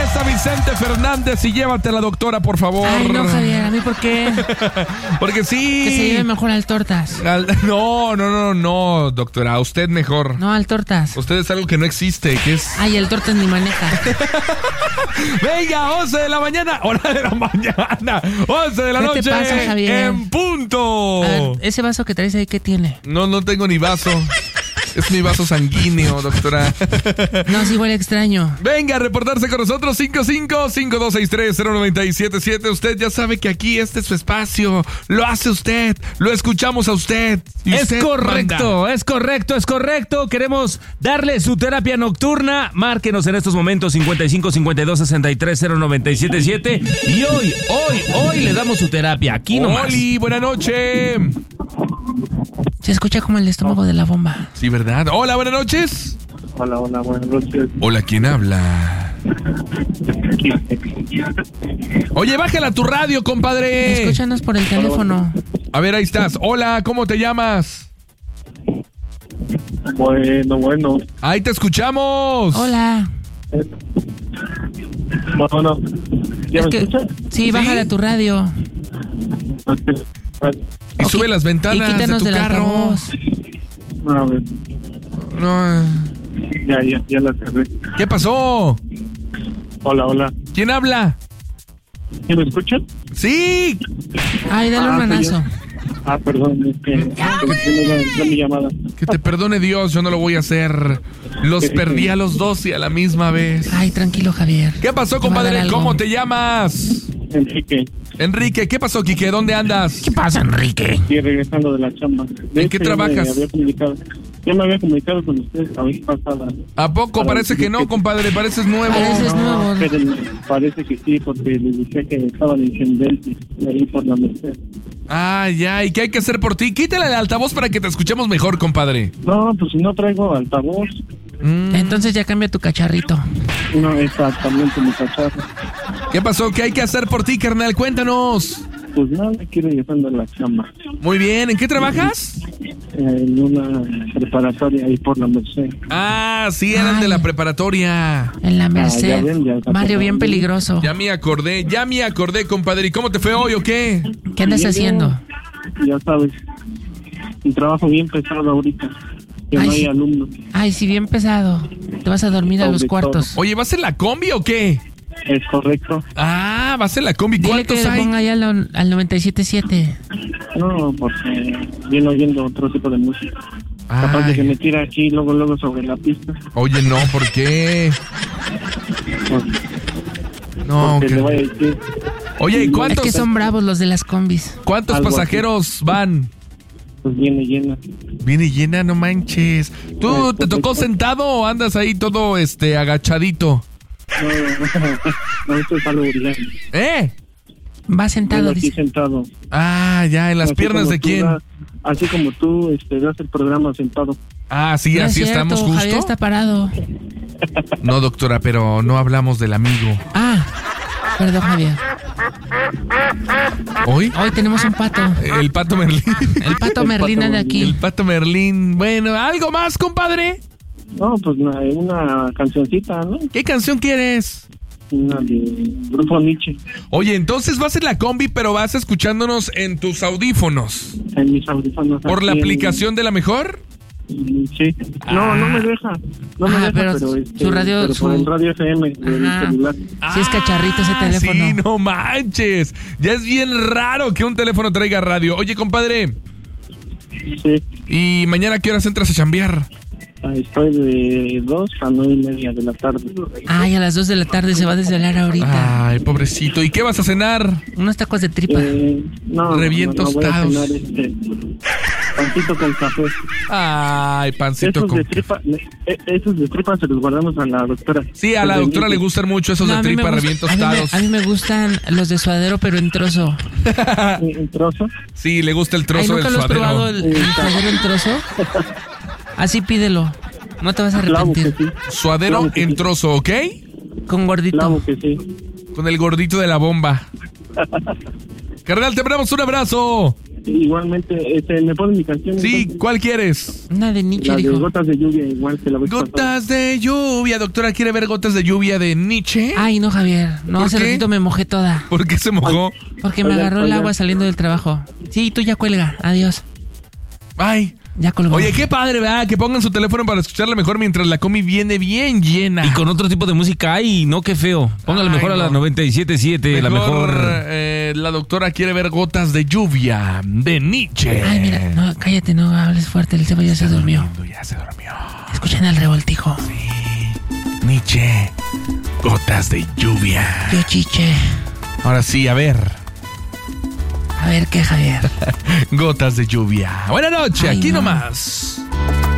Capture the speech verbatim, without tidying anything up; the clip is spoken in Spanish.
Regresa Vicente Fernández y llévatela, doctora, por favor. Ay, no, Javier, ¿a mí por qué? Porque sí. Que se lleve mejor al Tortas. Al, no, no, no, no, doctora, a usted mejor. No, al Tortas. Usted es algo que no existe, que es... Ay, el Tortas ni maneja. Venga, once de la mañana, hora de la mañana, once de la ¿Qué noche, te pasa, Javier? en punto. A ver, ese vaso que traes ahí, ¿qué tiene? No, no tengo ni vaso. Es mi vaso sanguíneo, doctora. No, sí huele extraño. Venga a reportarse con nosotros, cinco cinco, cinco dos seis tres, cero nueve siete siete. Usted ya sabe que aquí este es su espacio. Lo hace usted, lo escuchamos a usted. Y Es usted correcto, manda. es correcto, es correcto. Queremos darle su terapia nocturna. Márquenos en estos momentos cincuenta y cinco, cincuenta y dos, sesenta y tres, cero nueve siete siete. Y hoy, hoy, hoy le damos su terapia. Aquí nomás. Oli, buena noche. Se escucha como el estómago de la bomba. Sí, ¿verdad? Hola, buenas noches. Hola, hola, buenas noches. Hola, ¿quién habla? Oye, bájala a tu radio, compadre. Escúchanos por el teléfono. A ver, ahí estás. Hola, ¿cómo te llamas? Bueno, bueno. Ahí te escuchamos. Hola. Bueno, ¿ya Es me que- escuchas? Sí, bájale a tu radio. Y O sube qui- las ventanas y quítanos de tu del carro. altavoz. A ver, No. ya, ya, ya la cerré. ¿Qué pasó? Hola, hola. ¿Quién habla? ¿Sí me escuchan? Sí. Ay, dale Ah, un soy manazo. Ah, perdón, es que seleccioné la, la mi llamada. Que te perdone Dios, yo no lo voy a hacer. Los perdí a los dos y a la misma vez. Ay, tranquilo, Javier. ¿Qué pasó, Te va a dar compadre? algo. ¿Cómo te llamas? Enrique, Enrique, ¿qué pasó, Quique? ¿Dónde andas? ¿Qué pasa, Enrique? estoy regresando de la chamba. De ¿En qué hecho, ya trabajas? Me había comunicado, ya me había comunicado con ustedes la vez pasada. ¿A poco? Parece que no, compadre, pareces nuevo. Pareces nuevo. Espérenme, parece que sí, porque les dije que estaban en Chendel, ahí por la Merced. Ah, ya, ¿y qué hay que hacer por ti? Quítale el altavoz para que te escuchemos mejor, compadre. No, pues si no traigo altavoz, Mm, Entonces ya cambia tu cacharrito. no exactamente mi cacharro. ¿Qué pasó? ¿Qué hay que hacer por ti, carnal? Cuéntanos. Pues nada, quiero regresando a la chamba. Muy bien, ¿en qué trabajas? En una preparatoria ahí por la Merced. Ah, sí, eran Ay. de la preparatoria. En la Ah, Merced. ya ven, ya está Barrio bien pasando. peligroso. Ya me acordé, ya me acordé, compadre. ¿Y cómo te fue hoy o qué? ¿Qué andas Bien, haciendo? Ya sabes, un trabajo bien pesado ahorita, que Ay, no hay sí. alumnos. Ay, sí, bien pesado. Te vas a dormir a Sobre los cuartos. Oye, ¿vas en la combi o qué? Es correcto. Ah, ¿vas en la combi? Dile ¿Cuántos que le hay? ponga ahí al, al noventa y siete punto siete. No, porque viene oyendo otro tipo de música. Capaz de que me Ay, tira aquí luego, luego sobre la pista. oye, no, ¿por qué? Pues, No, porque que- le voy a decir. Oye, ¿y Es cuántos, que son bravos los de las combis. cuántos algo pasajeros van? Pues viene llena. Viene llena, no manches. ¿Tú Ay, te pues, tocó pues, sentado o andas ahí todo este agachadito? No, no, esto es algo bien. ¿Eh? Va sentado, Vengo aquí dice. sentado. Ah, ya, ¿en las Así piernas como de tú quién? das- así como tú este, das el programa sentado. Ah, sí, No es así cierto, estamos Javier justo. está parado. No, doctora, pero no hablamos del amigo. Ah, perdón, Javier. ¿Hoy? Hoy tenemos un pato. El pato Merlín. El pato El Merlina pato de El aquí. pato Merlín. Bueno, ¿algo más, compadre? No, pues una, una cancioncita, ¿no? ¿Qué canción quieres? Una de Grupo Nietzsche Oye, entonces vas en la combi, pero vas escuchándonos en tus audífonos. en mis audífonos. ¿Por la aquí en- aplicación de la mejor? Sí. No, no me deja. No me Ah, deja, pero pero, este, su radio- pero su- por el radio F M del Ajá. celular. Sí es cacharrito ese teléfono. Sí, no manches. Ya es bien raro que un teléfono traiga radio. Oye, compadre, Sí. ¿y mañana a qué horas entras a chambear? Ahí estoy de dos a nueve y media de la tarde. Ay, a las dos de la tarde se va a desvelar ahorita. Ay, pobrecito. ¿Y qué vas a cenar? Unos tacos de tripa. Eh, no, Re bien no, no, voy a tostados. cenar, este, pancito con café. Ay, pancito Esos con... de tripa, eh, esos de tripa se los guardamos a la doctora. Sí, a la Desde doctora le niños. gustan mucho esos No, de a mí me tripa re gusta- bien a mí me- tostados. A mí, me gustan los de suadero, pero en trozo. Sí, un trozo. Sí, le gusta el Ay, trozo ¿nunca del lo has suadero. probado el, el suadero en trozo? Así pídelo. No te vas a Claro que arrepentir. sí. Suadero Claro que en sí. trozo, ¿ok? Con gordito. Claro que sí. Con el gordito de la bomba. Carnal, te mandamos un abrazo. Igualmente, este, ¿me ponen mi canción? Sí, entonces? ¿cuál quieres? Una de Nietzsche, La de dijo. Gotas de Lluvia, igual que la vez pasada. Gotas de lluvia, doctora, ¿quiere ver Gotas de lluvia de Nietzsche? Ay, no, Javier. No, ¿Por hace qué? ratito me mojé toda. ¿Por qué se mojó? Porque me Oigan, agarró el oigan. agua saliendo del trabajo. Sí, tú ya cuelga. Adiós. Ay. Ya colgó. Oye, qué padre, ¿verdad? Que pongan su teléfono para escucharla mejor mientras la comi viene bien llena. Y con otro tipo de música, ay, no, qué feo. Póngale Ay, mejor a la no. noventa y siete punto siete, la mejor. eh, la doctora quiere ver Gotas de lluvia de Nietzsche. Ay, mira, no, cállate, no hables fuerte. El cebo ya se durmió. Ya se durmió. Escuchen el revoltijo. Nietzsche, Gotas de lluvia. Yo chiche. Ahora sí, a ver. A ver qué, Javier. Gotas de lluvia. Buenas noches, Ay, aquí no. nomás.